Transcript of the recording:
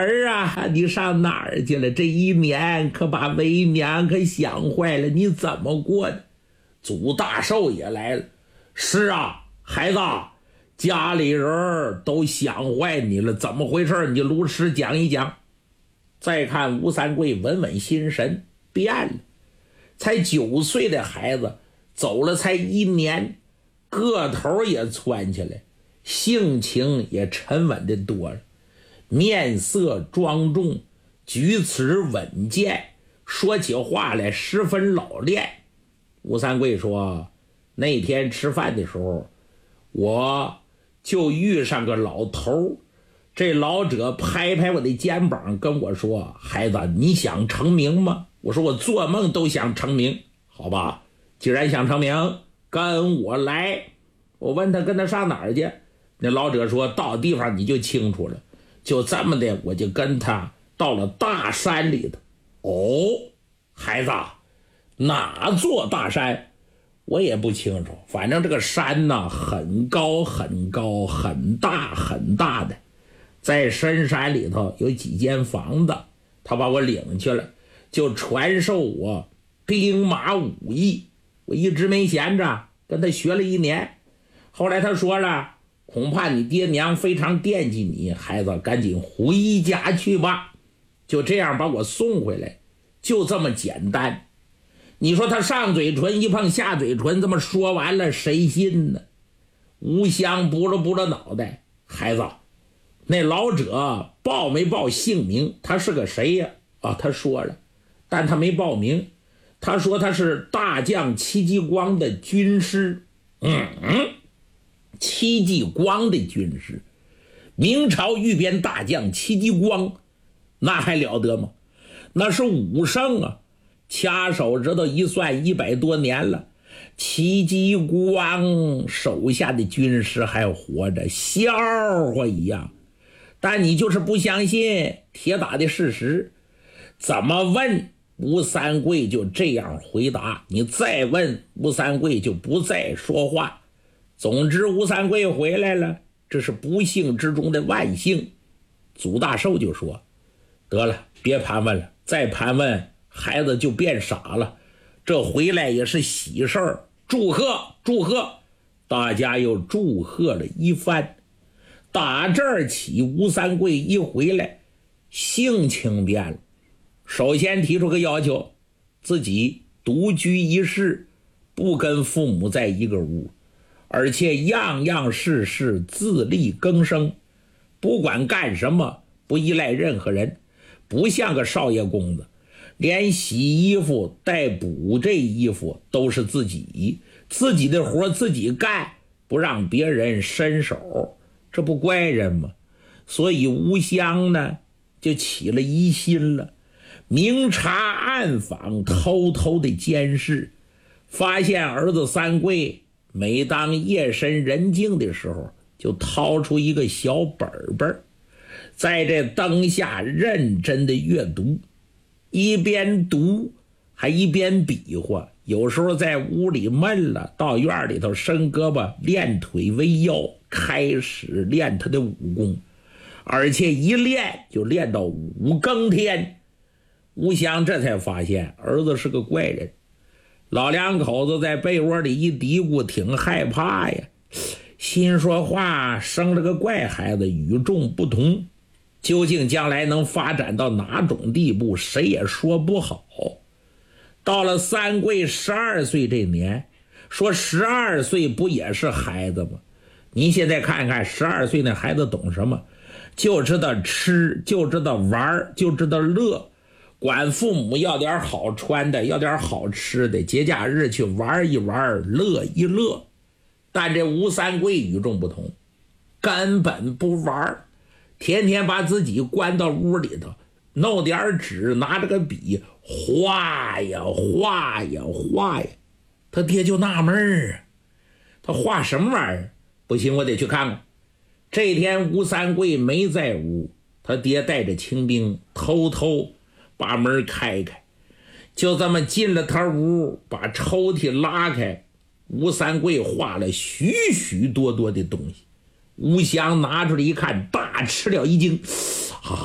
儿啊，你上哪儿去了？这一年可把为娘可想坏了，你怎么过的？祖大寿也来了。是啊，孩子，家里人都想坏你了，怎么回事？你如实讲一讲。再看吴三桂稳稳心神，变了。才9岁的孩子，走了才1年，个头也窜起来，性情也沉稳的多了，面色庄重，举止稳健，说起话来十分老练。吴三桂说，那天吃饭的时候，我就遇上个老头，这老者拍拍我的肩膀跟我说，孩子，你想成名吗？我说我做梦都想成名。好吧，既然想成名，跟我来。我问他跟他上哪儿去，那老者说，到地方你就清楚了。就这么的，我就跟他到了大山里头。哦，孩子，哪座大山？我也不清楚，反正这个山呢，很高很高，很大很大的。在深山里头有几间房子，他把我领去了，就传授我兵马武艺。我一直没闲着，跟他学了1年。后来他说了，恐怕你爹娘非常惦记你，孩子赶紧回家去吧。就这样把我送回来，就这么简单。你说他上嘴唇一碰下嘴唇，这么说完了谁信呢？吴襄拨了脑袋，孩子，那老者报没报姓名？他是个谁呀？他说了，但他没报名。他说他是大将戚继光的军师。戚继光的军师，明朝御边大将戚继光，那还了得吗？那是武圣啊，掐手指头一算100多年了。戚继光手下的军师还活着，笑话一样。但你就是不相信，铁打的事实。怎么问吴三桂就这样回答，你再问吴三桂就不再说话。总之吴三桂回来了，这是不幸之中的万幸。祖大寿就说，得了，别盘问了，再盘问孩子就变傻了。这回来也是喜事儿，祝贺祝贺。大家又祝贺了一番。打这儿起，吴三桂一回来性情变了。首先提出个要求，自己独居一室，不跟父母在一个屋，而且样样事事自力更生，不管干什么不依赖任何人，不像个少爷公子，连洗衣服带补这衣服都是自己的活自己干，不让别人伸手，这不怪人吗？所以吴襄呢就起了疑心了，明察暗访，偷偷的监视，发现儿子三桂每当夜深人静的时候，就掏出一个小本本，在这灯下认真的阅读，一边读还一边比划。有时候在屋里闷了，到院里头伸胳膊练腿为腰，开始练他的武功，而且一练就练到5更天。吴襄这才发现儿子是个怪人，老两口子在被窝里一嘀咕，挺害怕呀，心说话生了个怪孩子，与众不同，究竟将来能发展到哪种地步，谁也说不好。到了三桂12岁这年，说12岁不也是孩子吗？你现在看看12岁那孩子懂什么？就知道吃，就知道玩，就知道乐，管父母要点好穿的，要点好吃的，节假日去玩一玩，乐一乐。但这吴三桂与众不同，根本不玩，天天把自己关到屋里头，弄点纸，拿着个笔画呀画呀画呀。他爹就纳闷儿，他画什么玩意儿？不行，我得去看看。这天吴三桂没在屋，他爹带着清兵偷偷把门开开，就这么进了他屋，把抽屉拉开，吴三桂画了许许多多的东西。吴襄拿出来一看，大吃了一惊，